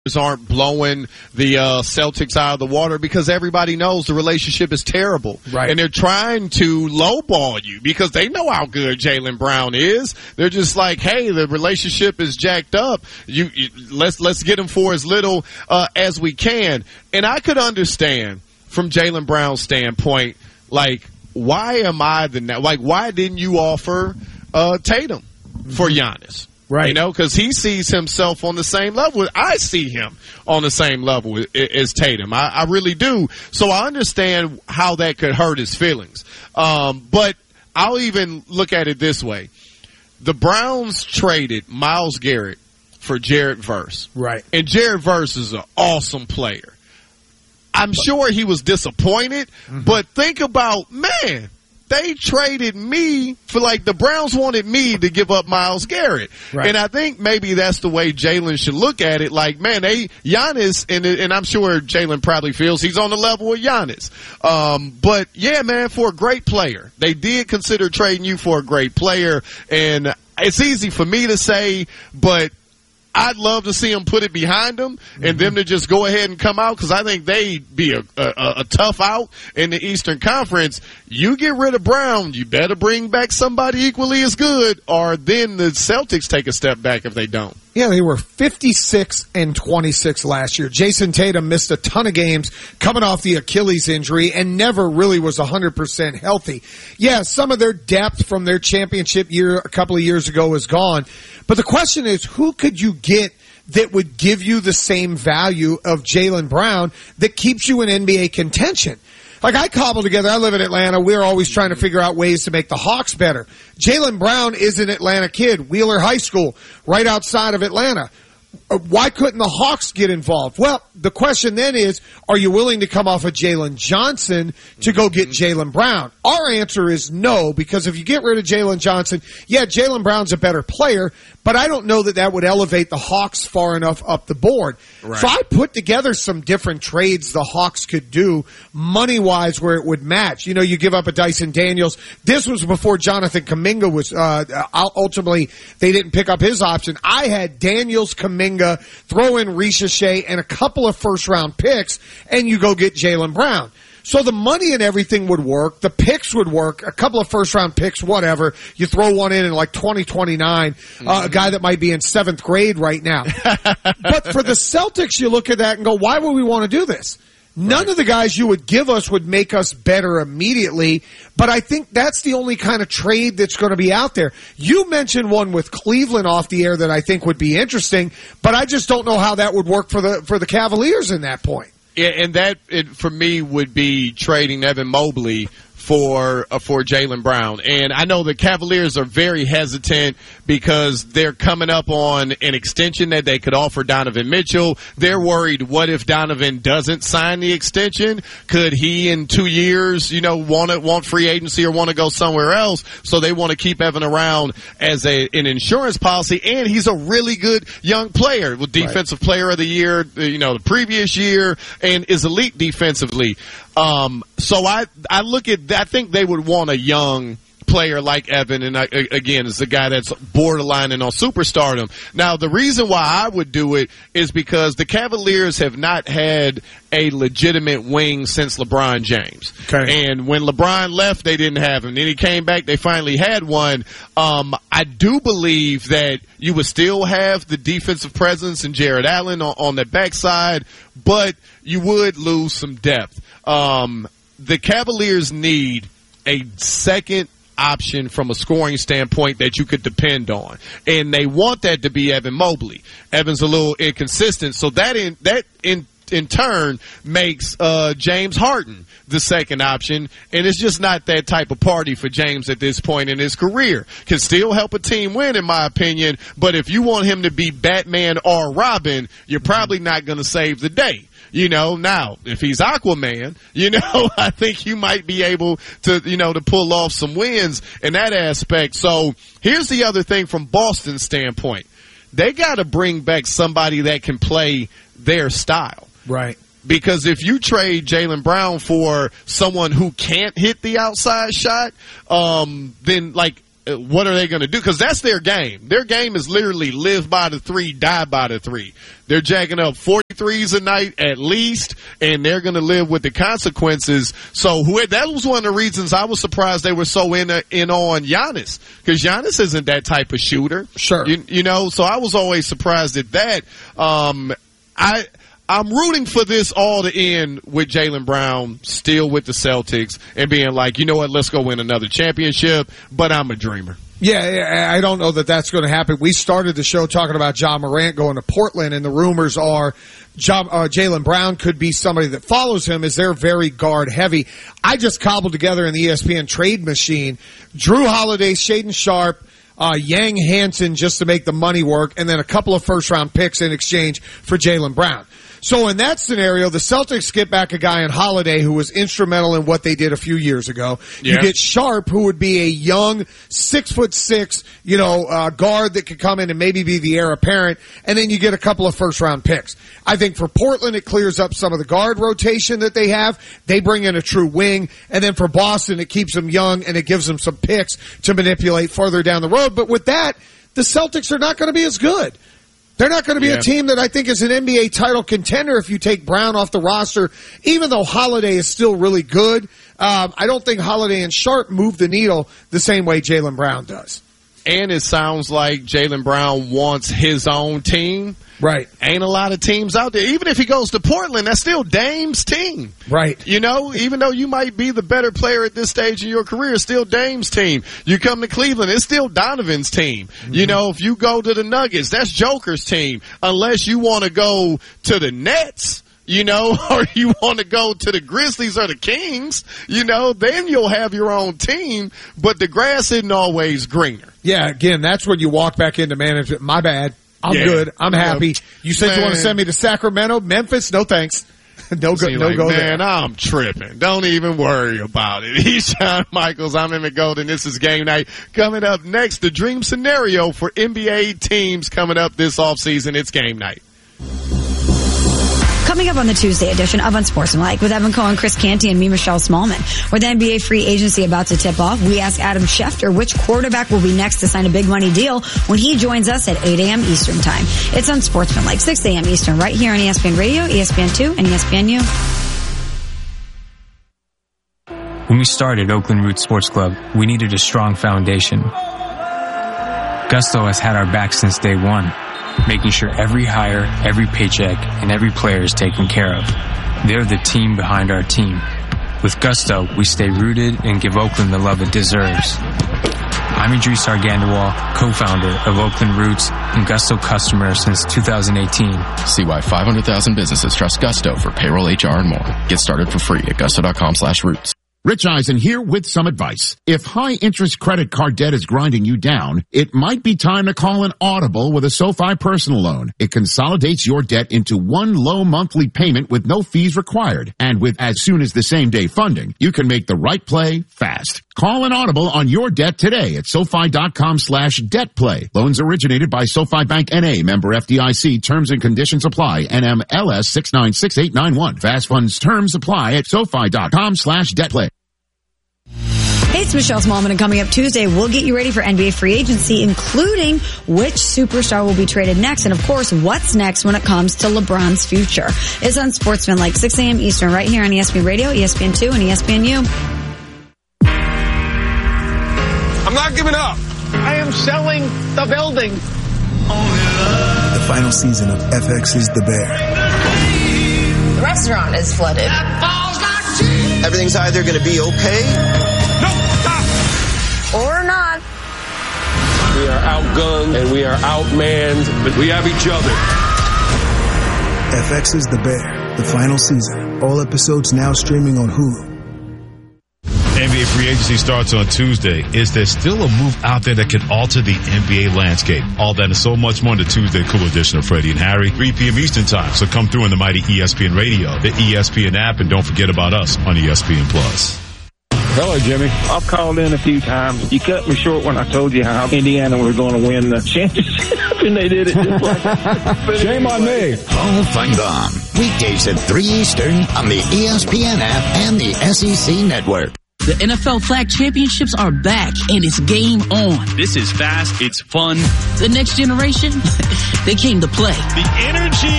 aren't blowing the Celtics out of the water because everybody knows the relationship is terrible. Right. And they're trying to lowball you because they know how good Jaylen Brown is. They're just like, hey, the relationship is jacked up. Let's get him for as little as we can. And I could understand from Jaylen Brown's standpoint, like, why didn't you offer Tatum for Giannis? Right. You know, because he sees himself on the same level. I see him on the same level as Tatum. I really do. So I understand how that could hurt his feelings. But I'll even look at it this way. The Browns traded Myles Garrett for Jared Verse. Right. And Jared Verse is an awesome player. I'm sure he was disappointed, but think about, man, they traded me for, like, the Browns wanted me to give up Myles Garrett. Right. And I think maybe that's the way Jalen should look at it. Like, man, Giannis, and I'm sure Jalen probably feels he's on the level with Giannis. But yeah, man, for a great player, they did consider trading you for a great player. And it's easy for me to say, but I'd love to see them put it behind them and them to just go ahead and come out, because I think they'd be a tough out in the Eastern Conference. You get rid of Brown, you better bring back somebody equally as good, or then the Celtics take a step back if they don't. Yeah, they were 56-26 last year. Jason Tatum missed a ton of games coming off the Achilles injury and never really was 100% healthy. Yeah, some of their depth from their championship year a couple of years ago is gone. But the question is, who could you get that would give you the same value of Jaylen Brown that keeps you in NBA contention? Like, I cobble together, I live in Atlanta, we're always trying to figure out ways to make the Hawks better. Jaylen Brown is an Atlanta kid, Wheeler High School, right outside of Atlanta. Why couldn't the Hawks get involved? Well, the question then is, are you willing to come off of Jalen Johnson to go get Jaylen Brown? Our answer is no, because if you get rid of Jalen Johnson, yeah, Jaylen Brown's a better player, but I don't know that that would elevate the Hawks far enough up the board. Right. So I put together some different trades the Hawks could do money-wise where it would match. You know, you give up a Dyson Daniels. This was before Jonathan Kuminga was, ultimately, they didn't pick up his option. I had Daniels, Kuminga, throw in Ricochet and a couple of first-round picks, and you go get Jaylen Brown. So the money and everything would work. The picks would work. A couple of first-round picks, whatever. You throw one in like 2029, a guy that might be in 7th grade right now. But for the Celtics, you look at that and go, why would we want to do this? None of the guys you would give us would make us better immediately, but I think that's the only kind of trade that's going to be out there. You mentioned one with Cleveland off the air that I think would be interesting, but I just don't know how that would work for the Cavaliers in that point. Yeah, and that, for me, would be trading Evan Mobley for Jaylen Brown. And I know the Cavaliers are very hesitant because they're coming up on an extension that they could offer Donovan Mitchell. They're worried, what if Donovan doesn't sign the extension? Could he in 2 years, want free agency or want to go somewhere else? So they want to keep Evan around as an insurance policy. And he's a really good young player with defensive player of the year, the previous year, and is elite defensively. So I look at, I think they would want a young player like Evan, and again, is a guy that's borderlining on superstardom. Now, the reason why I would do it is because the Cavaliers have not had a legitimate wing since LeBron James. Okay. And when LeBron left, they didn't have him. Then he came back, they finally had one. I do believe that you would still have the defensive presence in Jared Allen on the backside, but you would lose some depth. The Cavaliers need a second option from a scoring standpoint that you could depend on, and they want that to be Evan Mobley. Evan's a little inconsistent, so that in turn makes James Harden the second option, and it's just not that type of party for James at this point in his career. Can still help a team win, in my opinion, but if you want him to be Batman or Robin, you're probably not going to save the day. Now, if he's Aquaman, I think you might be able to, to pull off some wins in that aspect. So here's the other thing from Boston's standpoint. They got to bring back somebody that can play their style. Right. Because if you trade Jaylen Brown for someone who can't hit the outside shot, then, like, what are they going to do? Because that's their game. Their game is literally live by the 3, die by the 3. They're jacking up 43s a night at least, and they're going to live with the consequences. So that was one of the reasons I was surprised they were so in on Giannis, because Giannis isn't that type of shooter. Sure. You know, so I was always surprised at that. I'm rooting for this all to end with Jaylen Brown still with the Celtics and being like, you know what, let's go win another championship, but I'm a dreamer. Yeah, I don't know that that's going to happen. We started the show talking about Ja Morant going to Portland, and the rumors are Jaylen Brown could be somebody that follows him, as they're very guard heavy. I just cobbled together in the ESPN trade machine Drew Holiday, Shaedon Sharpe, Yang Hansen just to make the money work, and then a couple of first-round picks in exchange for Jaylen Brown. So in that scenario, the Celtics get back a guy in Holiday who was instrumental in what they did a few years ago. Yeah. You get Sharpe, who would be a young 6'6", guard that could come in and maybe be the heir apparent, and then you get a couple of first-round picks. I think for Portland, it clears up some of the guard rotation that they have. They bring in a true wing, and then for Boston, it keeps them young and it gives them some picks to manipulate further down the road. But with that, the Celtics are not going to be as good. They're not going to be a team that I think is an NBA title contender if you take Brown off the roster, even though Holiday is still really good. I don't think Holiday and Sharpe move the needle the same way Jaylen Brown does. And it sounds like Jaylen Brown wants his own team. Right. Ain't a lot of teams out there. Even if he goes to Portland, that's still Dame's team. Right. You know, even though you might be the better player at this stage in your career, it's still Dame's team. You come to Cleveland, it's still Donovan's team. Mm-hmm. You know, if you go to the Nuggets, that's Joker's team. Unless you want to go to the Nets, you know, or you want to go to the Grizzlies or the Kings, you know, then you'll have your own team, but the grass isn't always greener. Yeah, again, that's when you walk back into management. My bad. I'm good. I'm happy. You said you want to send me to Sacramento, Memphis? No thanks. No go. No go there. Man, I'm tripping. Don't even worry about it. He's Shawn Michaels. I'm Emmett Golden. This is Game Night. Coming up next, the dream scenario for NBA teams coming up this offseason. It's Game Night. Coming up on the Tuesday edition of Unsportsmanlike with Evan Cohen, Chris Canty, and me, Michelle Smallman. With the NBA free agency about to tip off, we ask Adam Schefter which quarterback will be next to sign a big money deal when he joins us at 8 a.m. Eastern Time. It's Unsportsmanlike, 6 a.m. Eastern, right here on ESPN Radio, ESPN2, and ESPNU. When we started Oakland Roots Sports Club, we needed a strong foundation. Gusto has had our back since day one, making sure every hire, every paycheck, and every player is taken care of. They're the team behind our team. With Gusto, we stay rooted and give Oakland the love it deserves. I'm Idris Argandawal, co-founder of Oakland Roots and Gusto customer since 2018. See why 500,000 businesses trust Gusto for payroll, HR, and more. Get started for free at gusto.com/roots. Rich Eisen here with some advice. If high-interest credit card debt is grinding you down, it might be time to call an Audible with a SoFi personal loan. It consolidates your debt into one low monthly payment with no fees required. And with as soon as the same-day funding, you can make the right play fast. Call an Audible on your debt today at SoFi.com/debtplay. Loans originated by SoFi Bank N.A., member FDIC. Terms and conditions apply. NMLS 696891. Fast funds terms apply at SoFi.com/debtplay. Hey, it's Michelle Smallman, and coming up Tuesday, we'll get you ready for NBA free agency, including which superstar will be traded next, and of course, what's next when it comes to LeBron's future. It's Unsportsmanlike, 6 a.m. Eastern, right here on ESPN Radio, ESPN2, and ESPNU. I'm not giving up. I am selling the building. The final season of FX is the Bear. The restaurant is flooded. Everything's either going to be okay, or not. We are outgunned and we are outmanned, but we have each other. FX is the Bear, the final season. All episodes now streaming on Hulu. NBA free agency starts on Tuesday. Is there still a move out there that can alter the NBA landscape? All that and so much more in the Tuesday Cool Edition of Freddie and Harry, 3 p.m. Eastern Time. So come through on the mighty ESPN Radio, the ESPN app, and don't forget about us on ESPN Plus. Hello, Jimmy. I've called in a few times. You cut me short when I told you how Indiana was going to win the championship, and they did it just like Shame on me. Paul Feinbaum. Weekdays at 3 Eastern on the ESPN app and the SEC Network. The NFL Flag Championships are back, and it's game on. This is fast. It's fun. The next generation, they came to play. The energy